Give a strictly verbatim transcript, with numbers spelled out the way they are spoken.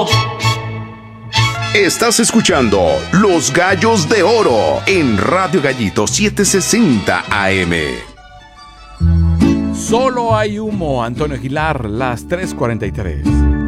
Estás escuchando Los Gallos de Oro en Radio Gallito setecientos sesenta A M. Solo hay humo, Antonio Aguilar, las tres cuarenta y tres.